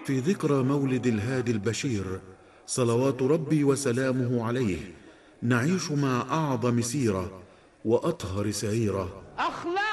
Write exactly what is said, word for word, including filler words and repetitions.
في ذكرى مولد الهادي البشير صلوات ربي وسلامه عليه، نعيش مع أعظم سيرة وأطهر سريرة، أخلاق